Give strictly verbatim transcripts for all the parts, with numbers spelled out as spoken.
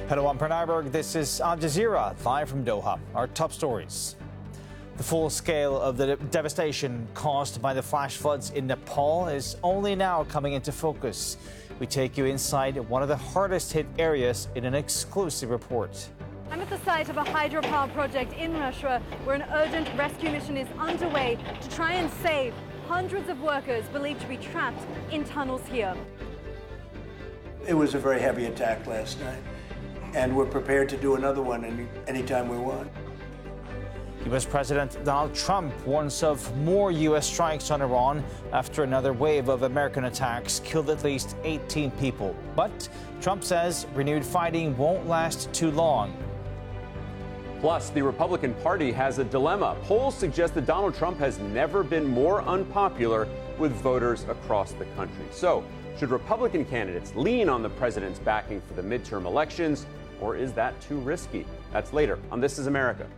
Hello, I'm Pranayberg. This is Al Jazeera, live from Doha. Our top stories. The full scale of the devastation caused by the flash floods in Nepal is only now coming into focus. We take you inside one of the hardest hit areas in an exclusive report. I'm at the site of a hydropower project in Russia where an urgent rescue mission is underway to try and save hundreds of workers believed to be trapped in tunnels here. It was a very heavy attack last night, and we're prepared to do another one any anytime we want. U S President Donald Trump warns of more U S strikes on Iran after another wave of American attacks killed at least eighteen people. But Trump says renewed fighting won't last too long. Plus, the Republican Party has a dilemma. Polls suggest that Donald Trump has never been more unpopular with voters across the country. So, should Republican candidates lean on the president's backing for the midterm elections, or is that too risky? That's later on This Is America.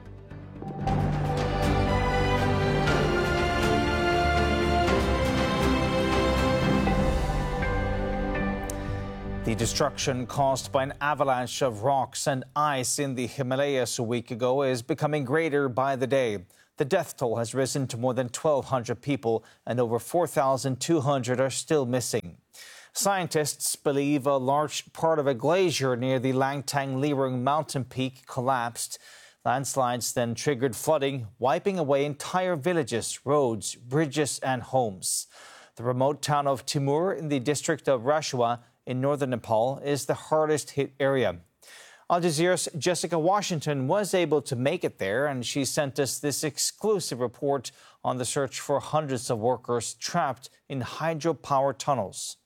The destruction caused by an avalanche of rocks and ice in the Himalayas a week ago is becoming greater by the day. The death toll has risen to more than twelve hundred people, and over four thousand two hundred are still missing. Scientists believe a large part of a glacier near the Langtang Lirung mountain peak collapsed. Landslides then triggered flooding, wiping away entire villages, roads, bridges and homes. The remote town of Timur in the district of Rashua in northern Nepal is the hardest hit area. Al Jazeera's Jessica Washington was able to make it there, and she sent us this exclusive report on the search for hundreds of workers trapped in hydropower tunnels.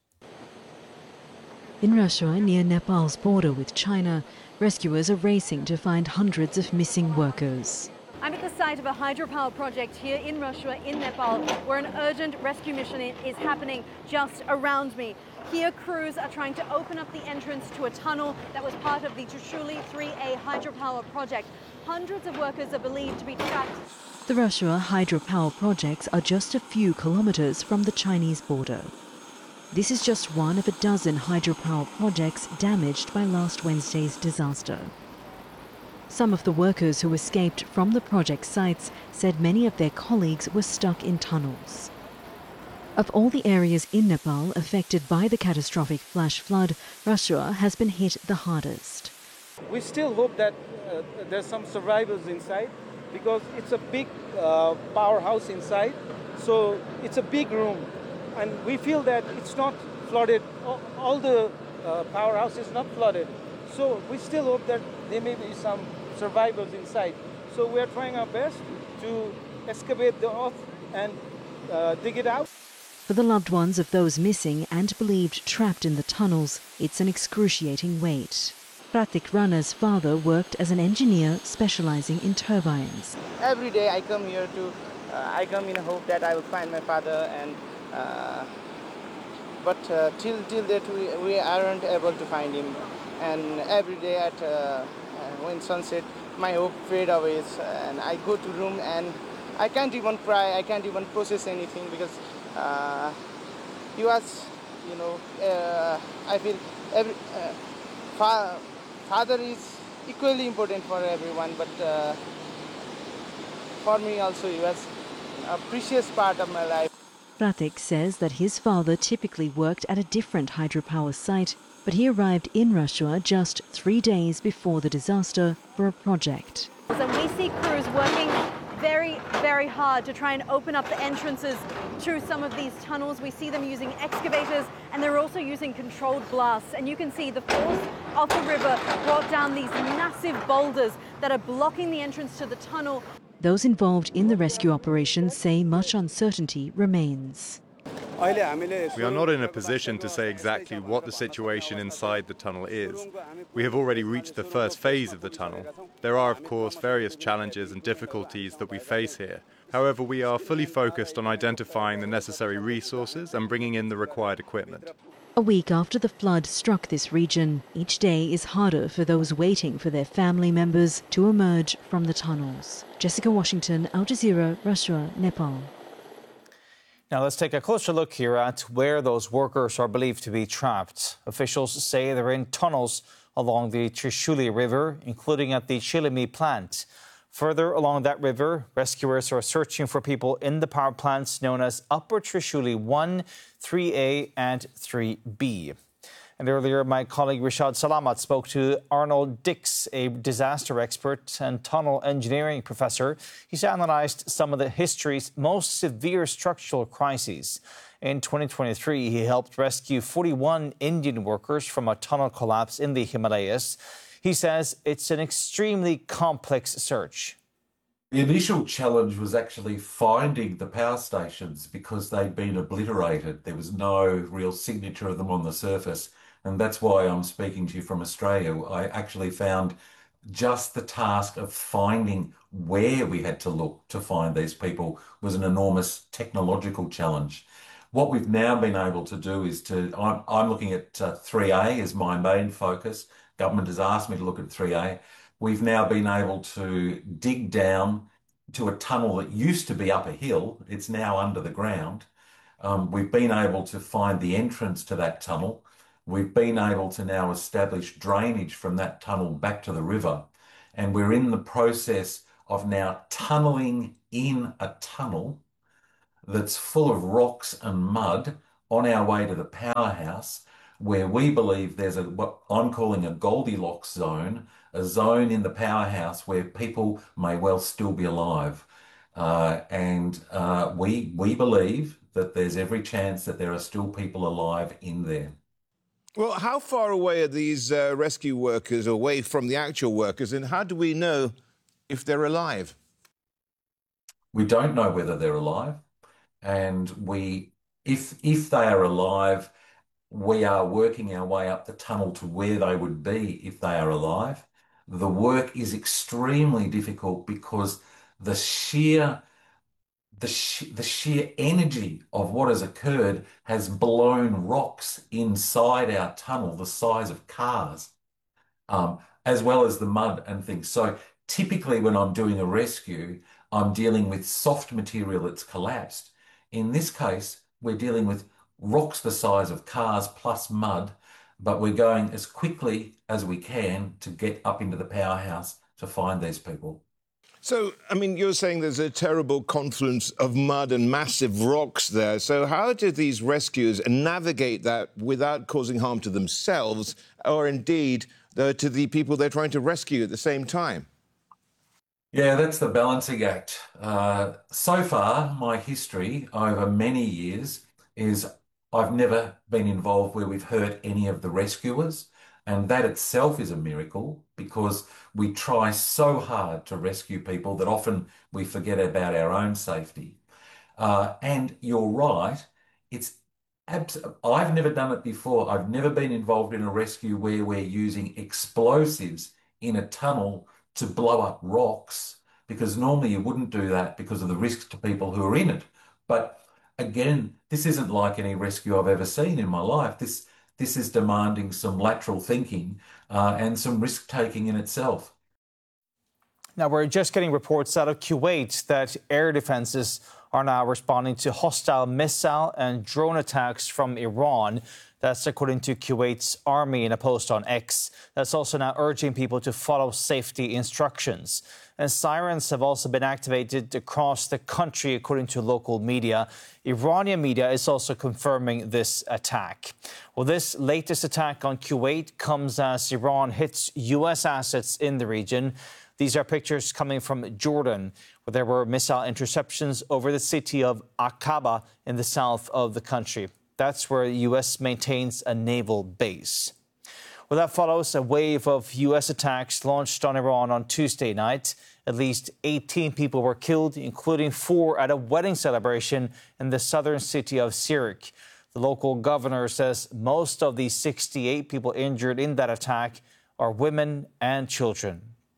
In Rashua, near Nepal's border with China, rescuers are racing to find hundreds of missing workers. I'm at the site of a hydropower project here in Rashua, in Nepal, where an urgent rescue mission is happening just around me. Here, crews are trying to open up the entrance to a tunnel that was part of the Trishuli three A hydropower project. Hundreds of workers are believed to be trapped. The Rashua hydropower projects are just a few kilometers from the Chinese border. This is just one of a dozen hydropower projects damaged by last Wednesday's disaster. Some of the workers who escaped from the project sites said many of their colleagues were stuck in tunnels. Of all the areas in Nepal affected by the catastrophic flash flood, Rashua has been hit the hardest. We still hope that uh, there's some survivors inside, because it's a big uh, powerhouse inside, so it's a big room, and we feel that it's not flooded. All, all the uh, powerhouse is not flooded, so we still hope that there may be some survivors inside. So we are trying our best to excavate the earth and uh, dig it out. For the loved ones of those missing and believed trapped in the tunnels, it's an excruciating wait. Pratik Rana's father worked as an engineer specializing in turbines. Every day I come here to, uh, I come in hope that I will find my father, and uh, but uh, till till that we, we aren't able to find him. And every day at uh, when sunset, my hope fades away, and I go to room and I can't even cry, I can't even process anything, because Uh, he was, you know, uh, I feel every uh, fa father is equally important for everyone, but uh, for me also he was a precious part of my life. Pratik says that his father typically worked at a different hydropower site, but he arrived in Rashua just three days before the disaster for a project. And we see crews working very, very hard to try and open up the entrances to some of these tunnels. We see them using excavators, and they're also using controlled blasts. And you can see the force of the river brought down these massive boulders that are blocking the entrance to the tunnel. Those involved in the rescue operation say much uncertainty remains. We are not in a position to say exactly what the situation inside the tunnel is. We have already reached the first phase of the tunnel. There are, of course, various challenges and difficulties that we face here. However, we are fully focused on identifying the necessary resources and bringing in the required equipment. A week after the flood struck this region, each day is harder for those waiting for their family members to emerge from the tunnels. Jessica Washington, Al Jazeera, Rashua, Nepal. Now let's take a closer look here at where those workers are believed to be trapped. Officials say they're in tunnels along the Trishuli River, including at the Chilimi plant. Further along that river, rescuers are searching for people in the power plants known as Upper Trishuli one, three A and three B. And earlier, my colleague Rishad Salamat spoke to Arnold Dix, a disaster expert and tunnel engineering professor. He's analysed some of the history's most severe structural crises. In twenty twenty-three, he helped rescue forty-one Indian workers from a tunnel collapse in the Himalayas. He says it's an extremely complex search. The initial challenge was actually finding the power stations because they'd been obliterated. There was no real signature of them on the surface. And that's why I'm speaking to you from Australia. I actually found just the task of finding where we had to look to find these people was an enormous technological challenge. What we've now been able to do is to, I'm, I'm looking at uh, three A as my main focus. Government has asked me to look at three A. We've now been able to dig down to a tunnel that used to be up a hill. It's now under the ground. Um, we've been able to find the entrance to that tunnel. We've been able to now establish drainage from that tunnel back to the river. And we're in the process of now tunneling in a tunnel that's full of rocks and mud on our way to the powerhouse, where we believe there's a what I'm calling a Goldilocks zone, a zone in the powerhouse where people may well still be alive. Uh, and uh, we, we believe that there's every chance that there are still people alive in there. Well, how far away are these uh, rescue workers away from the actual workers, and how do we know if they're alive? We don't know whether they're alive, and we, if if they are alive, we are working our way up the tunnel to where they would be if they are alive. The work is extremely difficult because the sheer The, sh the sheer energy of what has occurred has blown rocks inside our tunnel the size of cars, um, as well as the mud and things. So typically when I'm doing a rescue, I'm dealing with soft material that's collapsed. In this case, we're dealing with rocks the size of cars plus mud, but we're going as quickly as we can to get up into the powerhouse to find these people. So, I mean, you're saying there's a terrible confluence of mud and massive rocks there. So how do these rescuers navigate that without causing harm to themselves or indeed uh, to the people they're trying to rescue at the same time? Yeah, that's the balancing act. Uh, so far, my history over many years is I've never been involved where we've hurt any of the rescuers. And that itself is a miracle because we try so hard to rescue people that often we forget about our own safety. Uh, and you're right, it's abs- I've never done it before. I've never been involved in a rescue where we're using explosives in a tunnel to blow up rocks, because normally you wouldn't do that because of the risks to people who are in it. But again, this isn't like any rescue I've ever seen in my life. This This is demanding some lateral thinking uh, and some risk-taking in itself. Now, we're just getting reports out of Kuwait that air defenses are now responding to hostile missile and drone attacks from Iran. That's according to Kuwait's army in a post on X. That's also now urging people to follow safety instructions. And sirens have also been activated across the country, according to local media. Iranian media is also confirming this attack. Well, this latest attack on Kuwait comes as Iran hits U S assets in the region. These are pictures coming from Jordan, where there were missile interceptions over the city of Aqaba in the south of the country. That's where the U S maintains a naval base. Well, that follows a wave of U S attacks launched on Iran on Tuesday night. At least eighteen people were killed, including four at a wedding celebration in the southern city of Sirik. The local governor says most of the sixty-eight people injured in that attack are women and children.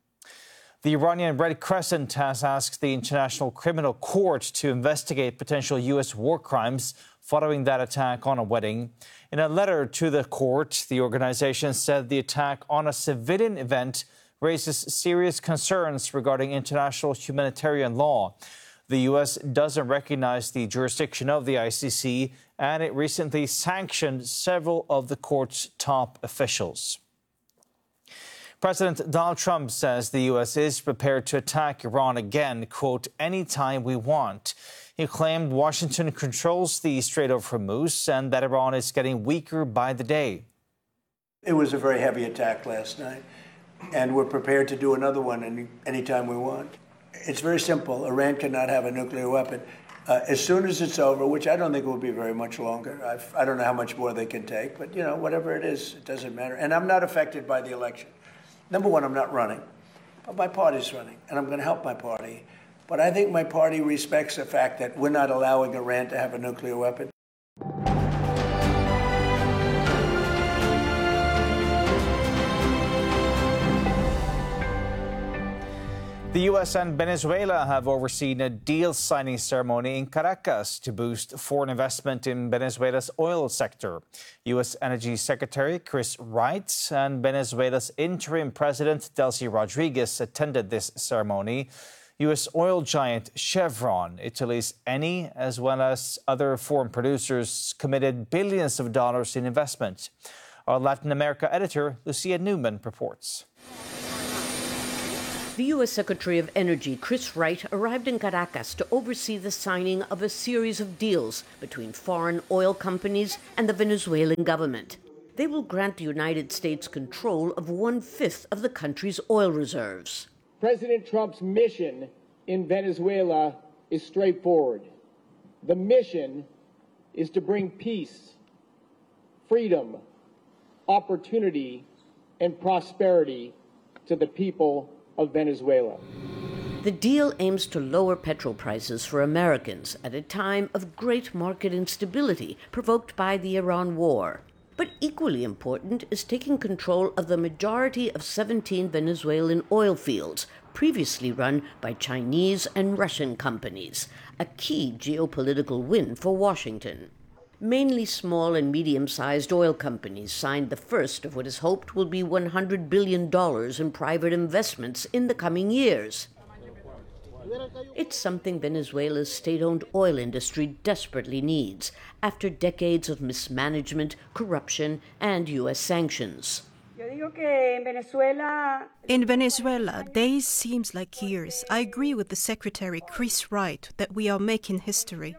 The Iranian Red Crescent has asked the International Criminal Court to investigate potential U S war crimes following that attack on a wedding. In a letter to the court, the organization said the attack on a civilian event raises serious concerns regarding international humanitarian law. The U S doesn't recognize the jurisdiction of the I C C, and it recently sanctioned several of the court's top officials. President Donald Trump says the U S is prepared to attack Iran again, quote, anytime we want. He claimed Washington controls the Strait of Hormuz and that Iran is getting weaker by the day. It was a very heavy attack last night, and we're prepared to do another one any anytime we want. It's very simple. Iran cannot have a nuclear weapon. Uh, as soon as it's over, which I don't think will be very much longer. I've, I don't know how much more they can take, but, you know, whatever it is, it doesn't matter. And I'm not affected by the election. Number one, I'm not running, but my party's running, and I'm going to help my party. But I think my party respects the fact that we're not allowing Iran to have a nuclear weapon. The U S and Venezuela have overseen a deal signing ceremony in Caracas to boost foreign investment in Venezuela's oil sector. U S Energy Secretary Chris Wright and Venezuela's interim president Delcy Rodriguez attended this ceremony. U S oil giant Chevron, Italy's Eni, as well as other foreign producers committed billions of dollars in investment. Our Latin America editor, Lucia Newman, reports. The U S Secretary of Energy, Chris Wright, arrived in Caracas to oversee the signing of a series of deals between foreign oil companies and the Venezuelan government. They will grant the United States control of one-fifth of the country's oil reserves. President Trump's mission in Venezuela is straightforward. The mission is to bring peace, freedom, opportunity, and prosperity to the people of Venezuela. The deal aims to lower petrol prices for Americans at a time of great market instability provoked by the Iran war. But equally important is taking control of the majority of seventeen Venezuelan oil fields previously run by Chinese and Russian companies, a key geopolitical win for Washington. Mainly small and medium-sized oil companies signed the first of what is hoped will be one hundred billion dollars in private investments in the coming years. It's something Venezuela's state-owned oil industry desperately needs after decades of mismanagement, corruption, and U S sanctions. In Venezuela, days seems like years. I agree with the Secretary Chris Wright that we are making history.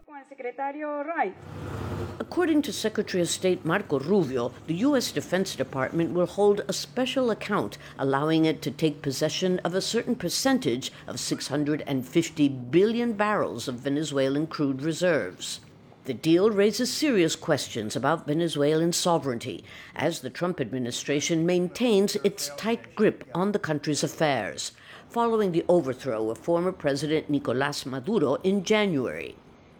According to Secretary of State Marco Rubio, the U S Defense Department will hold a special account allowing it to take possession of a certain percentage of six hundred fifty billion barrels of Venezuelan crude reserves. The deal raises serious questions about Venezuelan sovereignty as the Trump administration maintains its tight grip on the country's affairs, following the overthrow of former President Nicolás Maduro in January.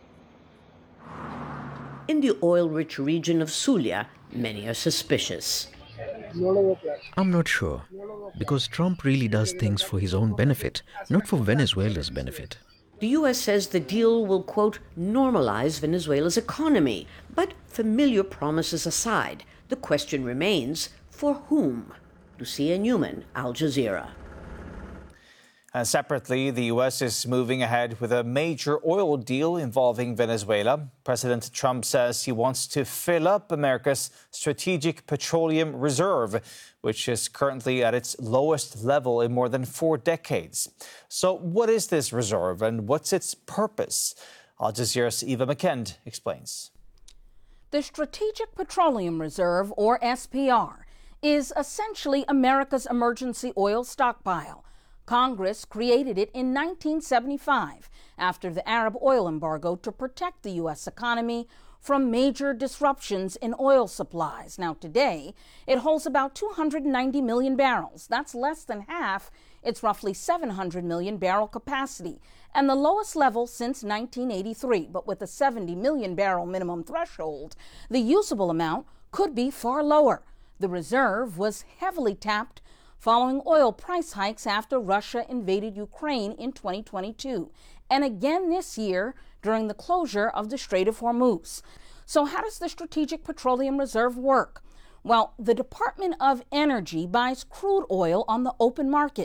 In the oil-rich region of Zulia, many are suspicious. I'm not sure, because Trump really does things for his own benefit, not for Venezuela's benefit. The U S says the deal will, quote, normalize Venezuela's economy. But familiar promises aside, the question remains, for whom? Lucia Newman, Al Jazeera. And separately, the U S is moving ahead with a major oil deal involving Venezuela. President Trump says he wants to fill up America's strategic petroleum reserve, which is currently at its lowest level in more than four decades. So what is this reserve and what's its purpose? Al Jazeera's Eva McKend explains. The Strategic Petroleum Reserve, or S P R, is essentially America's emergency oil stockpile. Congress created it in nineteen seventy-five after the Arab oil embargo to protect the U S economy from major disruptions in oil supplies. Now, today, it holds about two hundred ninety million barrels. That's less than half its roughly seven hundred million barrel capacity, and the lowest level since nineteen eighty-three. But with a seventy million barrel minimum threshold, the usable amount could be far lower. The reserve was heavily tapped following oil price hikes after Russia invaded Ukraine in twenty twenty-two, and again this year during the closure of the Strait of Hormuz. So how does the Strategic Petroleum Reserve work? Well, the Department of Energy buys crude oil on the open market,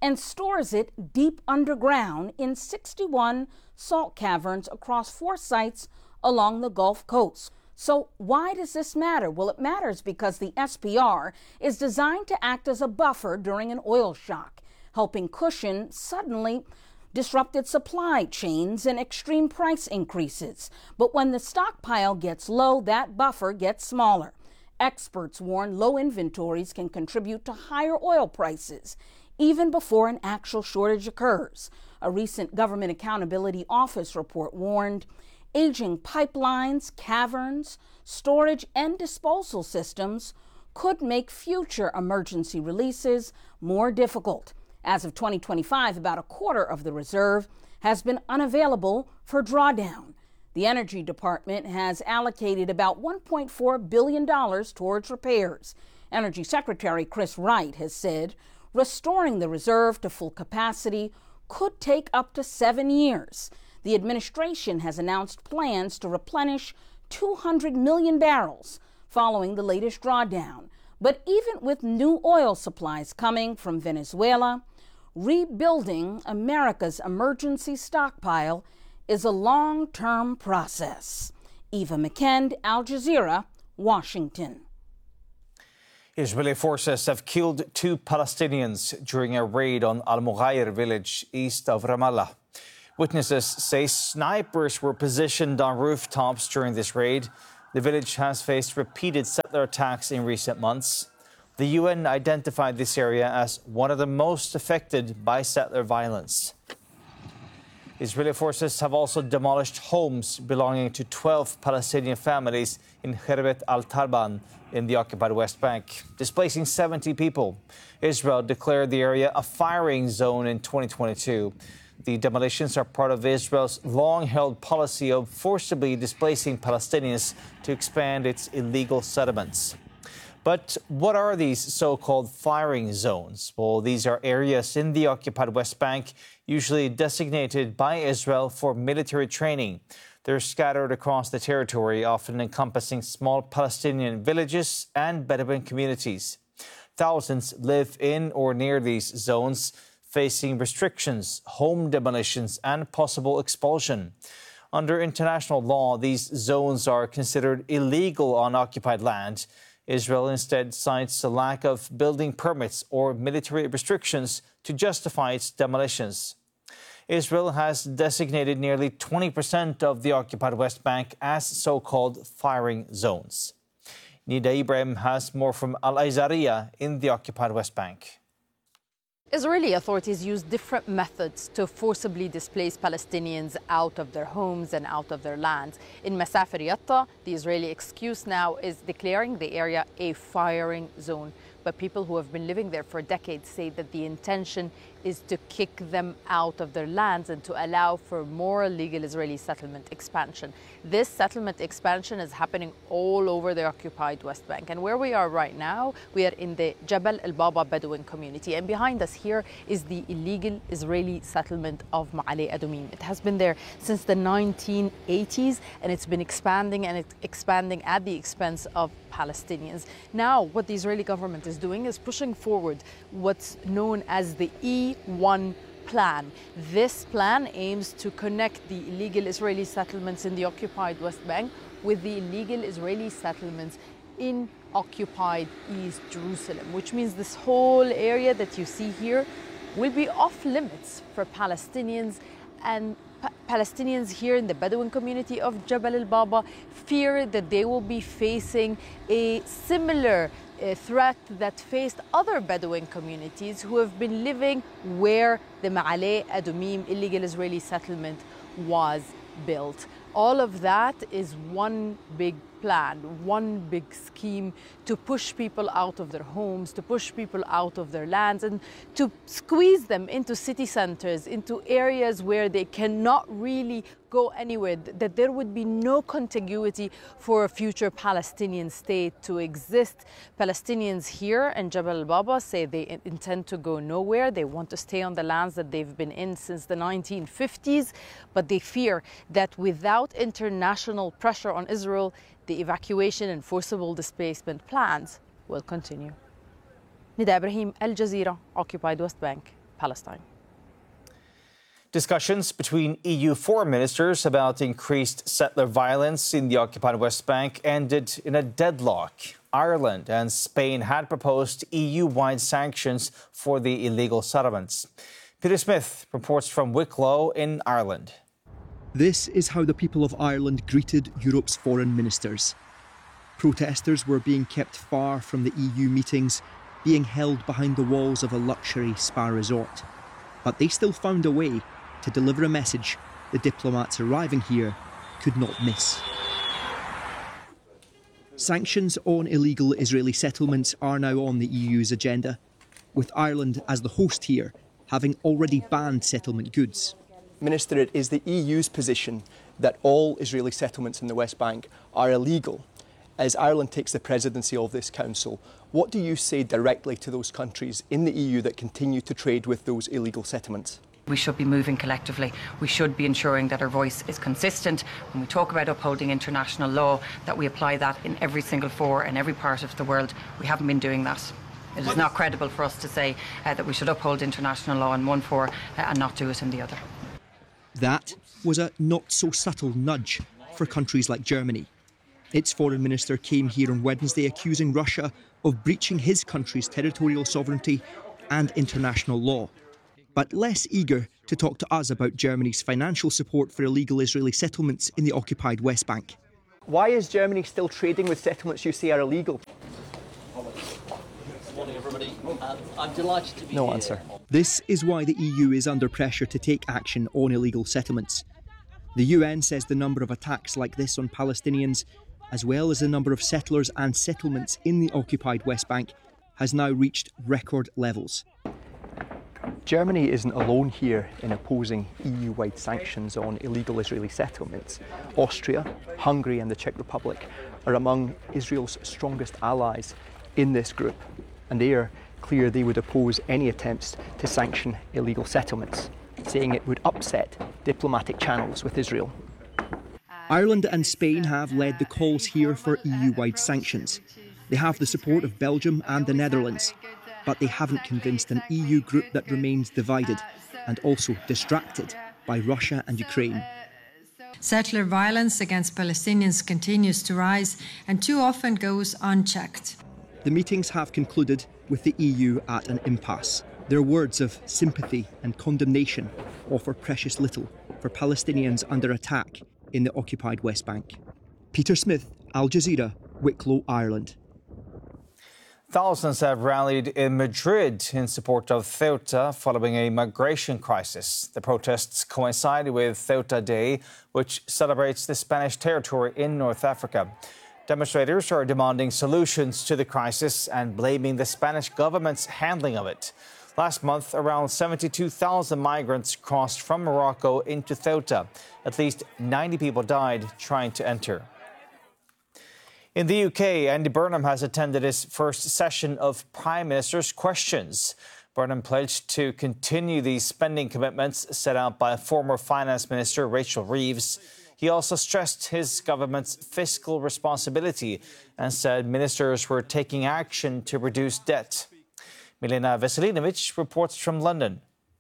and stores it deep underground in sixty-one salt caverns across four sites along the Gulf Coast. So why does this matter? Well, it matters because the S P R is designed to act as a buffer during an oil shock, helping cushion suddenly disrupted supply chains and extreme price increases. But when the stockpile gets low, that buffer gets smaller. Experts warn low inventories can contribute to higher oil prices, even before an actual shortage occurs. A recent Government Accountability Office report warned aging pipelines, caverns, storage, and disposal systems could make future emergency releases more difficult. As of twenty twenty-five, about a quarter of the reserve has been unavailable for drawdown. The Energy Department has allocated about one point four billion dollars towards repairs. Energy Secretary Chris Wright has said restoring the reserve to full capacity could take up to seven years. The administration has announced plans to replenish two hundred million barrels following the latest drawdown. But even with new oil supplies coming from Venezuela, rebuilding America's emergency stockpile is a long-term process. Eva McKend, Al Jazeera, Washington. Israeli forces have killed two Palestinians during a raid on Al Mughayr village east of Ramallah. Witnesses say snipers were positioned on rooftops during this raid. The village has faced repeated settler attacks in recent months. The U N identified this area as one of the most affected by settler violence. Israeli forces have also demolished homes belonging to twelve Palestinian families in Khirbet al-Tarban in the occupied West Bank, displacing seventy people. Israel declared the area a firing zone in twenty twenty-two. The demolitions are part of Israel's long-held policy of forcibly displacing Palestinians to expand its illegal settlements. But what are these so-called firing zones? Well, these are areas in the occupied West Bank, usually designated by Israel for military training. They're scattered across the territory, often encompassing small Palestinian villages and Bedouin communities. Thousands live in or near these zones, facing restrictions, home demolitions, and possible expulsion. Under international law, these zones are considered illegal on occupied land. Israel instead cites a lack of building permits or military restrictions to justify its demolitions. Israel has designated nearly twenty percent of the occupied West Bank as so-called firing zones. Nida Ibrahim has more from Al-Azariya in the occupied West Bank. Israeli authorities use different methods to forcibly displace Palestinians out of their homes and out of their lands. In Masafer Yatta, the Israeli excuse now is declaring the area a firing zone. But people who have been living there for decades say that the intention is to kick them out of their lands and to allow for more legal Israeli settlement expansion. This settlement expansion is happening all over the occupied West Bank. And where we are right now, we are in the Jabal al-Baba Bedouin community. And behind us here is the illegal Israeli settlement of Ma'ale Adumim. It has been there since the nineteen eighties, and it's been expanding and it's expanding at the expense of Palestinians. Now, what the Israeli government is doing is pushing forward what's known as the E one plan. This plan aims to connect the illegal Israeli settlements in the occupied West Bank with the illegal Israeli settlements in occupied East Jerusalem, which means this whole area that you see here will be off limits for Palestinians. And pa Palestinians here in the Bedouin community of Jabal al-Baba fear that they will be facing a similar uh, threat that faced other Bedouin communities who have been living where the Ma'ale Adumim illegal Israeli settlement was built. All of that is one big plan, one big scheme to push people out of their homes, to push people out of their lands, and to squeeze them into city centers, into areas where they cannot really go anywhere, that there would be no contiguity for a future Palestinian state to exist. Palestinians here in Jabal al-Baba say they intend to go nowhere. They want to stay on the lands that they've been in since the nineteen fifties, but they fear that without international pressure on Israel, the evacuation and forcible displacement plans will continue. Nida Ibrahim, Al Jazeera, occupied West Bank, Palestine. Discussions between E U foreign ministers about increased settler violence in the occupied West Bank ended in a deadlock. Ireland and Spain had proposed E U-wide sanctions for the illegal settlements. Peter Smith reports from Wicklow in Ireland. This is how the people of Ireland greeted Europe's foreign ministers. Protesters were being kept far from the E U meetings, being held behind the walls of a luxury spa resort. But they still found a way to deliver a message the diplomats arriving here could not miss. Sanctions on illegal Israeli settlements are now on the E U's agenda, with Ireland as the host here having already banned settlement goods. Minister, it is the E U's position that all Israeli settlements in the West Bank are illegal. As Ireland takes the presidency of this council, what do you say directly to those countries in the E U that continue to trade with those illegal settlements? We should be moving collectively. We should be ensuring that our voice is consistent. When we talk about upholding international law, that we apply that in every single fora in every part of the world. We haven't been doing that. It is not credible for us to say uh, that we should uphold international law in one fora uh, and not do it in the other. That was a not-so-subtle nudge for countries like Germany. Its foreign minister came here on Wednesday accusing Russia of breaching his country's territorial sovereignty and international law, but less eager to talk to us about Germany's financial support for illegal Israeli settlements in the occupied West Bank. Why is Germany still trading with settlements you say are illegal? Good morning, everybody. Uh, I'm delighted to be no here. answer. This is why the E U is under pressure to take action on illegal settlements. The U N says the number of attacks like this on Palestinians, as well as the number of settlers and settlements in the occupied West Bank, has now reached record levels. Germany isn't alone here in opposing E U-wide sanctions on illegal Israeli settlements. Austria, Hungary and the Czech Republic are among Israel's strongest allies in this group, and they are clear they would oppose any attempts to sanction illegal settlements, saying it would upset diplomatic channels with Israel. Ireland and Spain have led the calls here for E U-wide sanctions. They have the support of Belgium and the Netherlands, but they haven't convinced an E U group that remains divided and also distracted by Russia and Ukraine. Settler violence against Palestinians continues to rise and too often goes unchecked. The meetings have concluded with the E U at an impasse. Their words of sympathy and condemnation offer precious little for Palestinians under attack in the occupied West Bank. Peter Smith, Al Jazeera, Wicklow, Ireland. Thousands have rallied in Madrid in support of Ceuta following a migration crisis. The protests coincided with Ceuta Day, which celebrates the Spanish territory in North Africa. Demonstrators are demanding solutions to the crisis and blaming the Spanish government's handling of it. Last month, around seventy-two thousand migrants crossed from Morocco into Ceuta. At least ninety people died trying to enter. In the U K, Andy Burnham has attended his first session of Prime Minister's Questions. Burnham pledged to continue the spending commitments set out by former Finance Minister Rachel Reeves. He also stressed his government's fiscal responsibility and said ministers were taking action to reduce debt. Milena Veselinovic reports from London.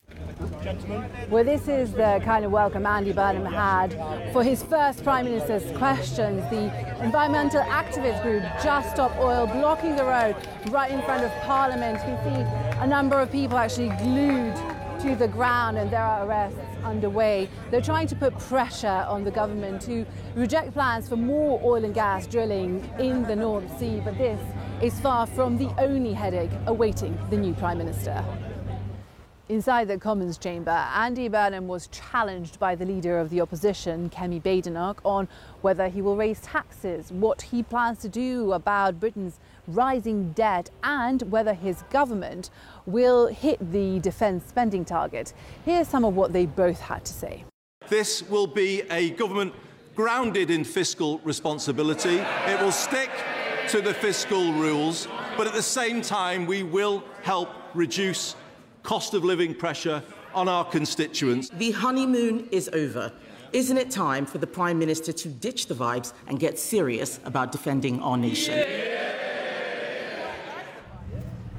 Well, this is the kind of welcome Andy Burnham had for his first Prime Minister's Questions. The environmental activist group Just Stop Oil blocking the road right in front of Parliament. You can see a number of people actually glued to the ground, and there are arrests underway. They're trying to put pressure on the government to reject plans for more oil and gas drilling in the North Sea, but this is far from the only headache awaiting the new Prime Minister. Inside the Commons chamber, Andy Burnham was challenged by the leader of the opposition, Kemi Badenoch, on whether he will raise taxes, what he plans to do about Britain's rising debt, and whether his government will hit the defence spending target. Here's some of what they both had to say. This will be a government grounded in fiscal responsibility. It will stick to the fiscal rules, but at the same time we will help reduce cost of living pressure on our constituents. The honeymoon is over. Isn't it time for the Prime Minister to ditch the vibes and get serious about defending our nation?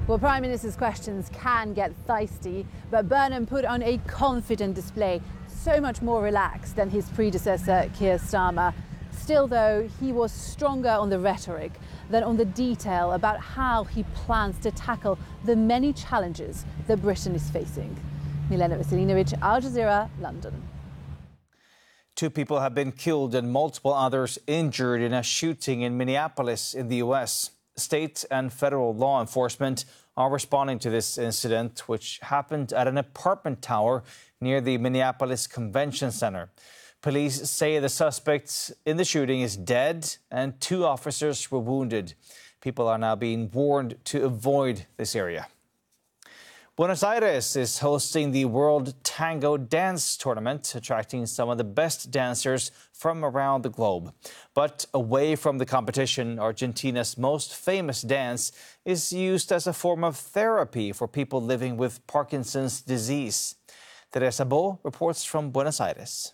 Well, Prime Minister's questions can get feisty, but Burnham put on a confident display, so much more relaxed than his predecessor, Keir Starmer. Still, though, he was stronger on the rhetoric than on the detail about how he plans to tackle the many challenges that Britain is facing. Milena Veselinovic, Al Jazeera, London. Two people have been killed and multiple others injured in a shooting in Minneapolis in the U S. State and federal law enforcement are responding to this incident, which happened at an apartment tower near the Minneapolis Convention Center. Police say the suspect in the shooting is dead and two officers were wounded. People are now being warned to avoid this area. Buenos Aires is hosting the World Tango Dance Tournament, attracting some of the best dancers from around the globe. But away from the competition, Argentina's most famous dance is used as a form of therapy for people living with Parkinson's disease. Teresa Bo reports from Buenos Aires.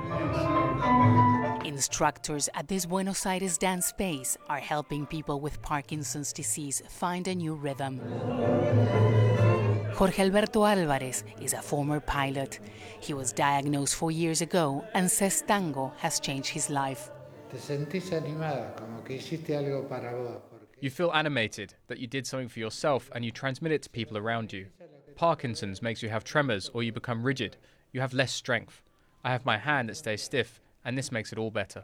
Instructors at this Buenos Aires dance space are helping people with Parkinson's disease find a new rhythm. Jorge Alberto Álvarez is a former pilot. He was diagnosed four years ago and says tango has changed his life. You feel animated, that you did something for yourself and you transmit it to people around you. Parkinson's makes you have tremors or you become rigid. You have less strength. I have my hand that stays stiff, and this makes it all better.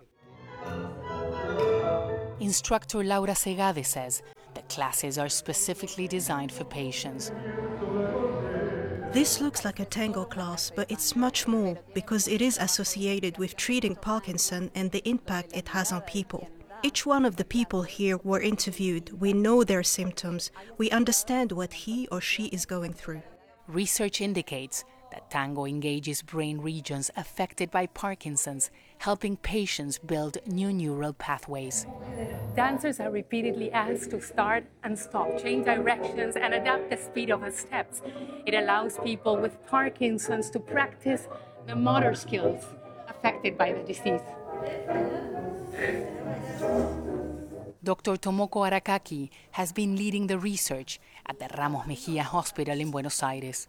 Instructor Laura Segade says the classes are specifically designed for patients. This looks like a tango class, but it's much more because it is associated with treating Parkinson and the impact it has on people. Each one of the people here were interviewed. We know their symptoms. We understand what he or she is going through. Research indicates that tango engages brain regions affected by Parkinson's, helping patients build new neural pathways. Dancers are repeatedly asked to start and stop, change directions, and adapt the speed of the steps. It allows people with Parkinson's to practice the motor skills affected by the disease. Doctor Tomoko Arakaki has been leading the research at the Ramos Mejia Hospital in Buenos Aires.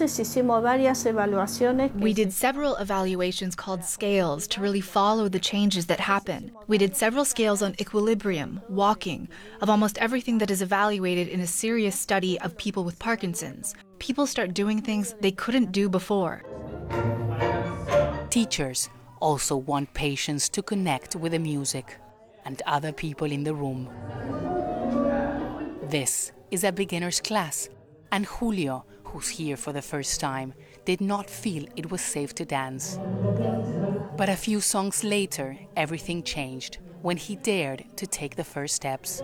We did several evaluations called scales to really follow the changes that happen. We did several scales on equilibrium, walking, of almost everything that is evaluated in a serious study of people with Parkinson's. People start doing things they couldn't do before. Teachers also want patients to connect with the music and other people in the room. This is a beginner's class, and Julio, who's here for the first time, did not feel it was safe to dance. But a few songs later, everything changed when he dared to take the first steps.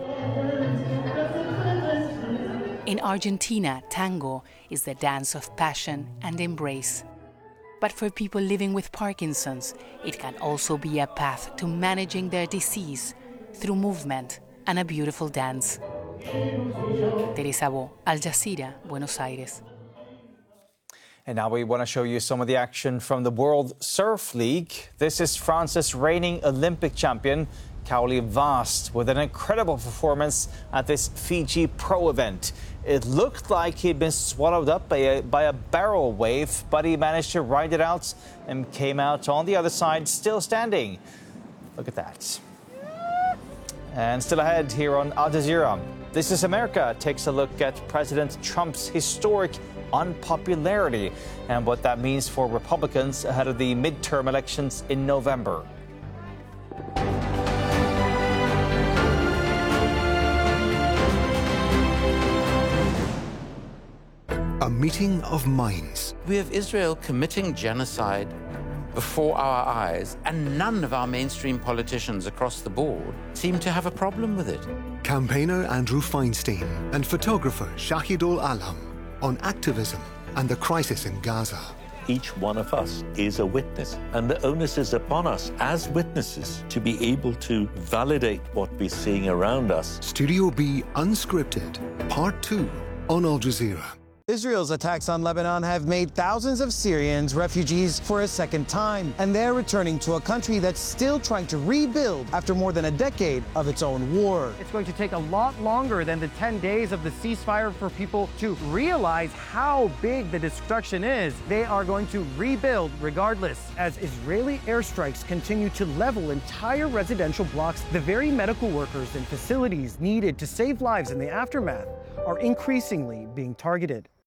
In Argentina, tango is the dance of passion and embrace. But for people living with Parkinson's, it can also be a path to managing their disease through movement and a beautiful dance. Teresa Bo, Al Jazeera, Buenos Aires. And now we want to show you some of the action from the World Surf League. This is France's reigning Olympic champion, Kaoli Vast, with an incredible performance at this Fiji Pro event. It looked like he'd been swallowed up by a, by a barrel wave, but he managed to ride it out and came out on the other side still standing. Look at that. And still ahead here on Al Jazeera, This is America takes a look at President Trump's historic unpopularity and what that means for Republicans ahead of the midterm elections in November. A meeting of minds. We have Israel committing genocide before our eyes, and none of our mainstream politicians across the board seem to have a problem with it. Campaigner Andrew Feinstein and photographer Shahidul Alam on activism and the crisis in Gaza. Each one of us is a witness, and the onus is upon us as witnesses to be able to validate what we're seeing around us. Studio B Unscripted, Part two on Al Jazeera. Israel's attacks on Lebanon have made thousands of Syrians refugees for a second time, and they're returning to a country that's still trying to rebuild after more than a decade of its own war. It's going to take a lot longer than the ten days of the ceasefire for people to realize how big the destruction is. They are going to rebuild regardless, as Israeli airstrikes continue to level entire residential blocks. The very medical workers and facilities needed to save lives in the aftermath are increasingly being targeted.